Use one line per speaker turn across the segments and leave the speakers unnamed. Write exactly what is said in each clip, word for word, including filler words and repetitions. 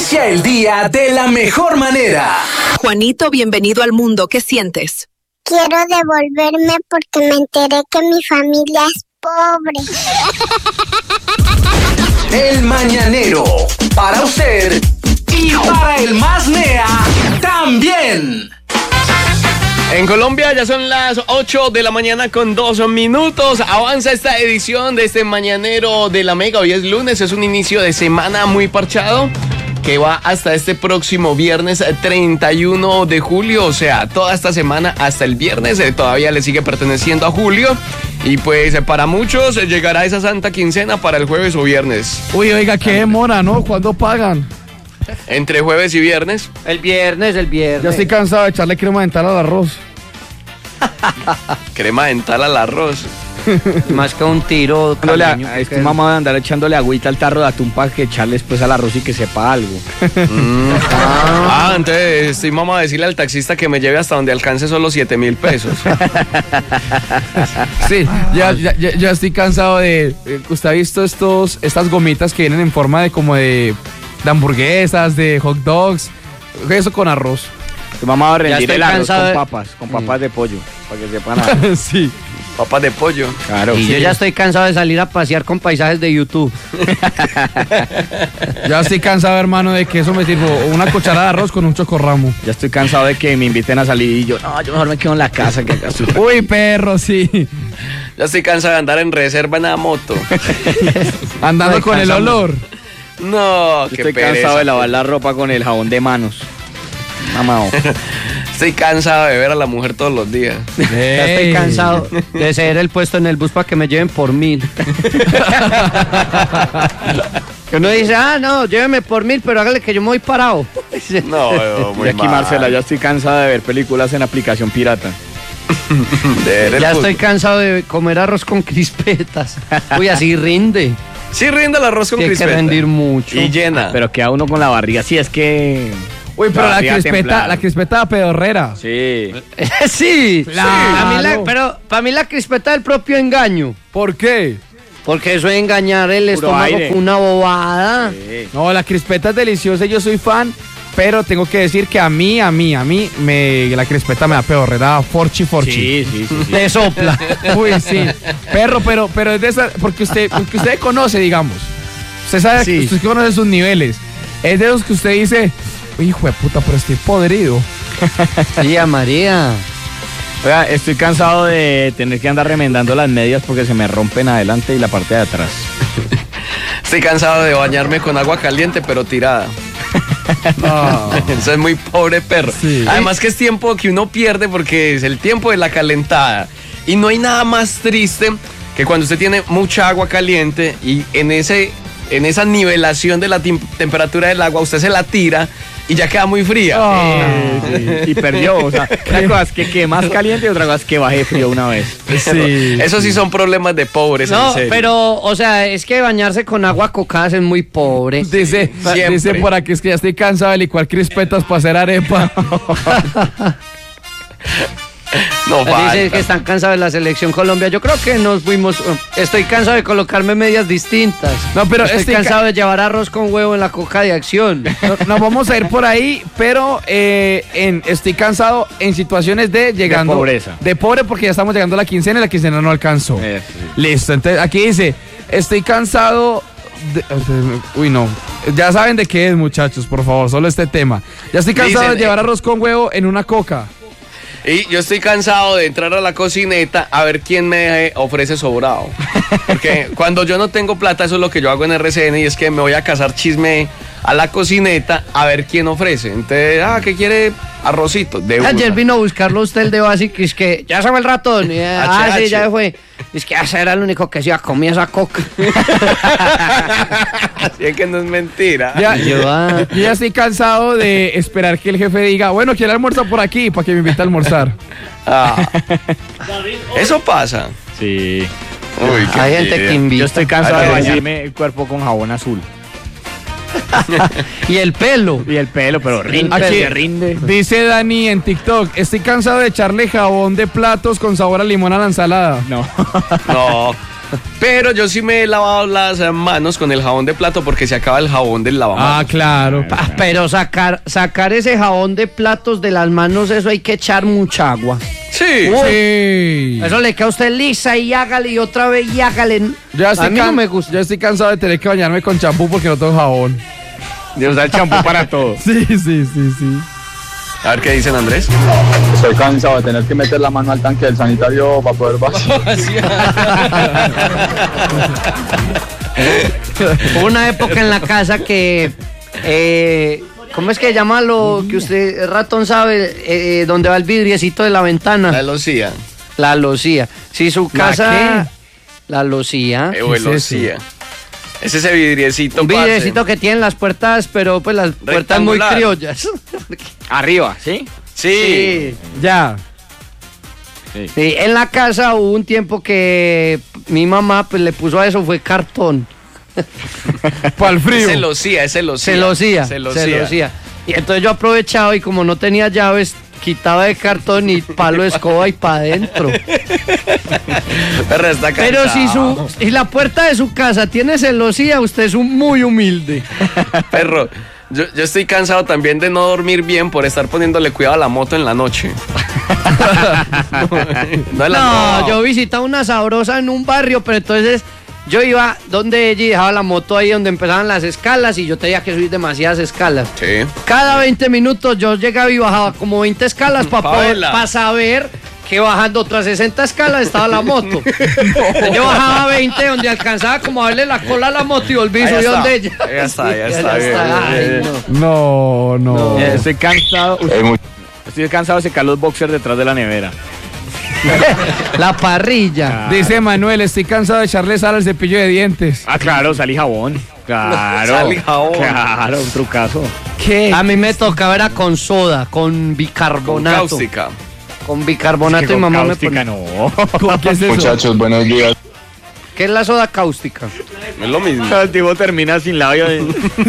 Inicia el día de la mejor manera.
Juanito, bienvenido al mundo. ¿Qué sientes?
Quiero devolverme porque me enteré que mi familia es pobre.
El Mañanero, para usted y para el más nea también.
En Colombia ya son las ocho de la mañana con dos minutos. Avanza esta edición de este Mañanero de la Mega. Hoy es lunes, es un inicio de semana muy parchado que va hasta este próximo viernes treinta y uno de julio. O sea, toda esta semana hasta el viernes eh, todavía le sigue perteneciendo a julio. Y pues eh, para muchos eh, llegará esa santa quincena para el jueves o viernes.
Uy, oiga, qué demora, ¿no? ¿Cuándo pagan?
Entre jueves y viernes.
El viernes, el viernes.
Ya estoy cansado de echarle crema dental al arroz.
Crema dental al arroz.
Más que un tiro.
Estoy mamado de andar echándole agüita al tarro de atún para que echarle después al arroz y que sepa algo.
Mm. Ah, entonces estoy mamado de decirle al taxista que me lleve hasta donde alcance solo siete mil pesos.
Sí, ya, ya, ya, ya estoy cansado de... ¿Usted ha visto estos, estas gomitas que vienen en forma de como de, de hamburguesas, de hot dogs? Eso con arroz.
Estoy mamado de rendir el arroz con
de...
papas, con papas mm. de pollo, para que sepan algo.
Sí.
Papas de pollo.
Claro.
Y
sí.
yo ya estoy cansado de salir a pasear con paisajes de YouTube.
Ya estoy cansado, hermano, de que eso me sirva una cucharada de arroz con un chocorramo.
Ya estoy cansado de que me inviten a salir y yo, no, yo mejor me quedo en la casa. Que acá estoy...
Uy, perro, sí.
Ya estoy cansado de andar en reserva en la moto.
Andando no, con el olor.
No,
yo
qué
estoy
pereza.
cansado de lavar la ropa con el jabón de manos. Mamao.
Estoy cansado de ver a la mujer todos los días.
Hey. Ya estoy cansado de ceder el puesto en el bus para que me lleven por mil. Que uno dice, ah, no, lléveme por mil, pero hágale que yo me voy parado.
No, no muy
y aquí,
mal.
Marcela, ya estoy cansado de ver películas en aplicación pirata.
De ya estoy cansado de comer arroz con crispetas. Uy, así rinde.
Sí rinde el arroz con
Tiene
crispeta.
Tiene que rendir mucho.
Y llena.
Pero queda uno con la barriga, sí, es que...
Uy, pero la, la crispeta, la crispeta pedorrera.
Sí.
Sí,
claro.
Sí. A mí la, pero para mí la crispeta es el propio engaño.
¿Por qué?
Porque eso es engañar el
Puro
estómago
aire.
con una bobada.
Sí. No, la crispeta es deliciosa, yo soy fan, pero tengo que decir que a mí, a mí, a mí, me, la crispeta me da pedorrera, forchi, forchi.
Sí, sí, sí. sí.
Te sopla.
Uy, sí. Perro, pero, pero es de esa, porque usted, porque usted conoce, digamos. Usted sabe, sí. Usted conoce sus niveles. Es de los que usted dice... Hijo de puta, pero estoy podrido.
Tía María.
Oiga, estoy cansado de tener que andar remendando las medias porque se me rompen adelante y la parte de atrás.
Estoy cansado de bañarme con agua caliente, pero tirada. No. Eso es muy pobre perro. Sí. Además que es tiempo que uno pierde porque es el tiempo de la calentada. Y no hay nada más triste que cuando usted tiene mucha agua caliente y en ese... en esa nivelación de la tem- temperatura del agua, usted se la tira y ya queda muy fría.
Oh, sí. Y perdió, o sea, una cosa es que quede más caliente y otra cosa es que baje frío una vez.
Sí. Eso sí son problemas de pobres,
no,
en serio.
Pero, o sea, es que bañarse con agua cocada es muy pobre.
Dice, dice por aquí, es que ya estoy cansado de licuar crispetas para hacer arepa.
No dicen que están cansados de la selección Colombia. Yo creo que nos fuimos. Estoy cansado de colocarme medias distintas.
No, pero
estoy, estoy cansado ca- de llevar arroz con huevo en la coca de acción.
No, nos vamos a ir por ahí, pero eh, en, estoy cansado en situaciones de llegando.
De pobreza.
De pobre porque ya estamos llegando a la quincena y la quincena no alcanzó. Eh, sí. Listo, entonces aquí dice, estoy cansado. De, uy, no. Ya saben de qué es, muchachos, por favor, solo este tema. Ya estoy cansado Dicen, de llevar arroz con huevo en una coca.
Y yo estoy cansado de entrar a la cocineta a ver quién me ofrece sobrado. Porque cuando yo no tengo plata, eso es lo que yo hago en R C N y es que me voy a cazar chisme a la cocineta a ver quién ofrece. Entonces, ah, ¿qué quiere? Arrocito. De
Ayer vino a buscarlo usted el de Basic y es que ya se fue el ratón. Y, ah, H H. Sí, ya fue. Es que ese era el único que se iba a comer esa coca.
Así es que no es mentira.
Ya, yo, ah. yo ya estoy cansado de esperar que el jefe diga, bueno, quiero almorzar por aquí para que me invite a almorzar.
Ah. Eso pasa.
Sí.
Uy, qué Hay gente que invita.
Yo estoy cansado de bañarme el cuerpo con jabón azul.
Y el pelo.
Y el pelo, pero rinde,
Aquí,
rinde.
Dice Dani en TikTok, estoy cansado de echarle jabón de platos con sabor a limón a la ensalada.
No.
No. Pero yo sí me he lavado las manos con el jabón de plato porque se acaba el jabón del lavamanos.
Ah, claro.
Pa- Pero sacar, sacar ese jabón de platos de las manos, eso hay que echar mucha agua.
Sí.
Uy,
Sí.
Eso le queda a usted lisa y hágale y otra vez y hágale.
Yo ya estoy
A mí no
can-
me gusta.
yo estoy cansado de tener que bañarme con champú porque no tengo jabón.
De usar el champú para todo.
Sí, sí, sí, sí.
A ver qué dicen, Andrés.
Estoy cansado de tener que meter la mano al tanque del sanitario para poder vaciar.
Hubo una época en la casa que, eh, ¿cómo es que llama lo que usted, ratón, sabe? Eh, donde va el vidriecito de la ventana.
La locía.
La losía. Si su
¿La
casa... La losía.
Eh, güey,
¿Qué es eso?
locía. Es ese vidriecito.
Un vidriecito
parce.
que tienen las puertas, pero pues las puertas muy
Rectangular.
criollas.
Arriba, ¿sí?
Sí.
Ya.
Sí, en la casa hubo un tiempo que mi mamá pues le puso a eso, fue cartón.
Para el frío.
Se locía, es celosía.
Celosía,
Celosía.
celosía. Y entonces yo aprovechaba y como no tenía llaves, quitaba de cartón y palo de escoba y para adentro.
Perro está
Pero si
cansado.
su si la puerta de su casa tiene celosía, usted es un muy humilde.
Perro, yo, yo estoy cansado también de no dormir bien por estar poniéndole cuidado a la moto en la noche. no, en la-
No,
no.
yo visitaba una sabrosa en un barrio, pero entonces yo iba donde ella y dejaba la moto ahí donde empezaban las escalas y yo tenía que subir demasiadas escalas.
Sí.
Cada veinte minutos yo llegaba y bajaba como veinte escalas para
Pa'
poder
verla.
para saber que bajando otras sesenta escalas estaba la moto. Entonces yo bajaba veinte donde alcanzaba como a verle la cola a la moto y volví y
Ahí
subí
está.
donde ella.
Ya está, ya
Sí,
está, bien,
Ay,
bien,
no.
No, no.
Eh, Estoy cansado. Uy,
Es muy-
estoy cansado de secar los boxers detrás de la nevera.
La parrilla.
Dice Manuel, estoy cansado de echarle sal al cepillo de dientes.
Ah, claro, sal y jabón. Claro.
Sal y jabón.
Claro, un trucazo.
¿Qué?
A mí me tocaba era con soda, con
Con
bicarbonato.
cáustica.
Con bicarbonato
Que
y
con
mamá me
cáustica,
ponía.
no.
¿Qué es eso?
Muchachos, buenos días.
¿Qué es la soda cáustica?
No es lo mismo.
El tipo termina sin labio. de-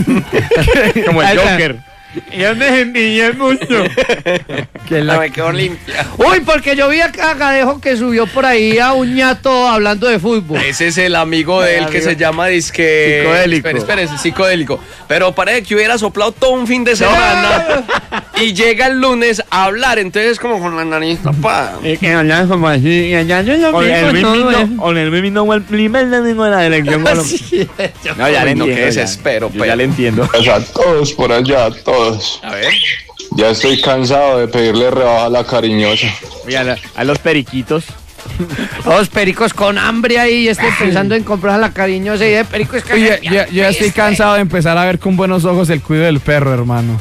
Como el Joker. Ya me envidié mucho.
Que
La
la-
me quedó limpia.
Uy, porque yo vi a Gadejo que subió por ahí a un ñato hablando de fútbol.
Ese es el amigo de él que se llama disque...
Psicodélico.
Espera, espera, es psicodélico. Pero parece que hubiera soplado todo un fin de semana y llega el lunes a hablar, entonces como con la nariz tapada.
Y que hablan como así, y allá yo lo
O
vi
el
con todo
mismo
eso.
o el mismo fue el primer domingo de la elección colombiana. No, ya le
Uy, no,
entiendo.
qué desespero,
ya. Yo
pero.
ya le entiendo.
Pues a todos por allá, a todos.
A ver.
Ya estoy cansado de pedirle rebaja a la cariñosa.
Oye, a, la- a los periquitos.
Todos pericos con hambre ahí, estoy pensando en comprar a la cariñosa y de pericos es que
Oye,
se-
yo, yo ya estoy cansado de empezar a ver con buenos ojos el cuido del perro, hermano.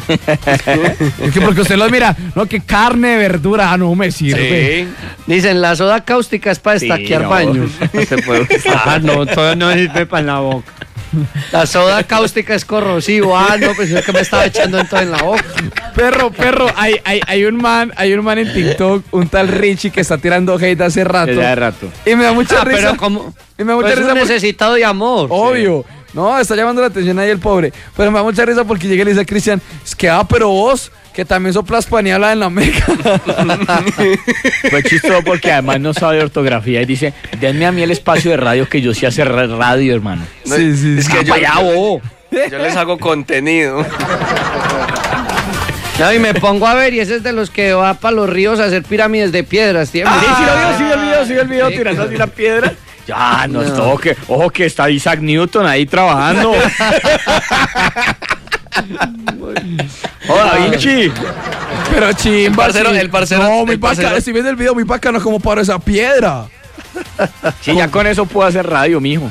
Es que porque usted los mira, no, que carne, verdura, ah, no me sirve.
Sí.
Dicen, la soda cáustica es para
Sí,
estaquear
no.
baños.
Se puede usar.
Ah, no, todo no sirve para la boca. La soda cáustica es corrosivo. Ah, no, pues es que me estaba echando en todo en la boca.
Perro, perro, hay, hay, hay un man, hay un man en TikTok, un tal Richie que está tirando hate hace rato.
Ya de rato.
Y me da mucha
Ah,
risa.
pero como...
Y me da mucha
pues es
risa
un
porque-
necesitado de amor.
Obvio. No, está llamando la atención ahí el pobre. Pero me da mucha risa porque llega y le dice a Cristian, es que ah, pero vos, que también soplas paneala en la meca.
Fue chistoso porque además no sabe ortografía y dice, denme a mí el espacio de radio que yo sí hace ra- radio, hermano.
No,
Sí, sí,
es
sí.
que
Ah,
yo,
pa' allá, bobo.
yo les hago contenido.
No, y me pongo a ver, y ese es de los que va para los ríos a hacer pirámides de piedras, tío.
Sí, sí lo vio, sí vio el video, sí vio el video
Sí,
tirando
claro.
así la piedra. Ya, no,
No.
es todo que, ojo que está Isaac Newton ahí trabajando. Hola, Vinci.
Pero chimba.
El parcero-
sí.
el parcero-
No, muy
el parcero-
bacano. Si ves el video, muy bacano como para esa piedra.
Sí, ya con eso puedo hacer radio, mijo.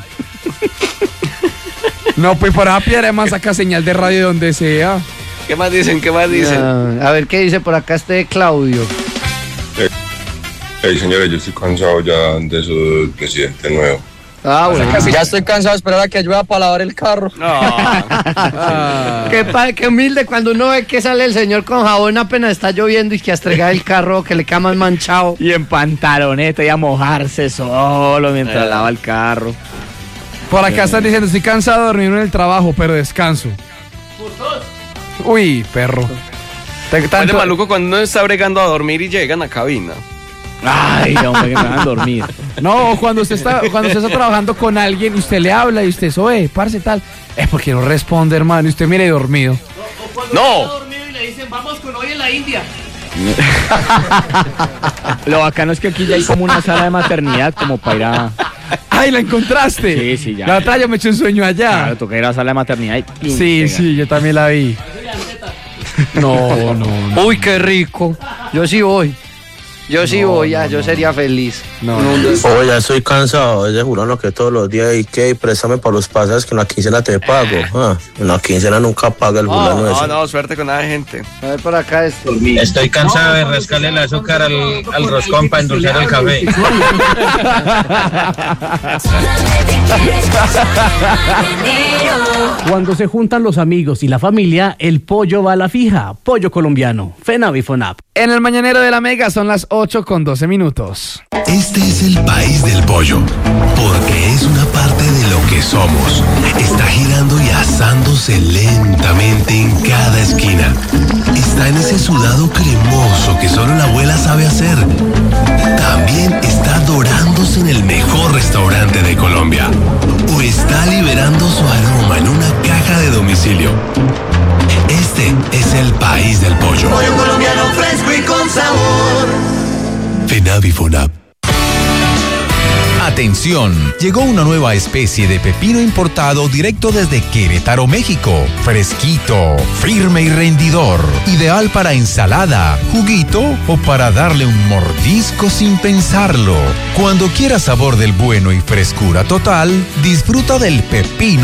No, pues para esa piedra, además saca señal de radio de donde sea.
¿Qué más dicen? ¿Qué más dicen?
Ah, a ver qué dice por acá este Claudio.
Hey, señores, yo estoy cansado ya de su presidente nuevo.
Ah, bueno.
Ya estoy cansado de esperar a que llueva para lavar el carro.
No.
Qué, pa- qué humilde cuando uno ve que sale el señor con jabón apenas está lloviendo y que astrega el carro que le queda más manchado.
Y en pantaloneta y a mojarse solo mientras
Eh.
lava el carro.
Por acá están diciendo, estoy cansado de dormir en el trabajo, pero descanso. Uy, perro. Te-
Es de
tanto-
maluco cuando uno está bregando a dormir y llegan a cabina.
Ay, hombre, que me van a dormir.
No, cuando usted está, cuando usted está trabajando con alguien y usted le habla y usted, oye, parce tal, es porque no responde, hermano, y usted mire dormido.
No.
dormido y le dicen, vamos con hoy en la India.
Lo bacano es que aquí ya hay como una sala de maternidad como para ir a...
¡Ay, la encontraste!
Sí, sí, ya.
La otra yo me eché un sueño allá.
Claro, toca ir a la sala de maternidad y...
Sí, sí, yo también la vi. No, no, no.
Uy, qué rico. Yo sí voy. Yo sí
No,
voy, ya,
no,
yo
no.
sería feliz.
No.
Oh, ya estoy cansado, ese jurando que todos los días y que préstame para los pasajes que en la quincena te pago. Ah, en la quincena nunca paga el fulano
No,
ese.
no, suerte con nada, gente.
A ver por acá este.
Estoy cansado de rascarle el azúcar al, al roscón para endulzar el café.
Cuando se juntan los amigos y la familia, el pollo va a la fija. Pollo colombiano. Fenavifonap.
En el Mañanero de la Mega son las ocho con doce minutos.
Este es el país del pollo, porque es una parte de lo que somos. Está girando y asándose lentamente en cada esquina. Está en ese sudado cremoso que solo la abuela sabe hacer. También está dorándose en el mejor restaurante de Colombia. O está liberando su aroma en una caja de domicilio. Este es el país del pollo.
Pollo colombiano fresco y con sabor.
Fenavifonap.
Atención, llegó una nueva especie de pepino importado directo desde Querétaro, México. Fresquito, firme y rendidor. Ideal para ensalada, juguito o para darle un mordisco sin pensarlo. Cuando quieras sabor del bueno y frescura total, disfruta del pepino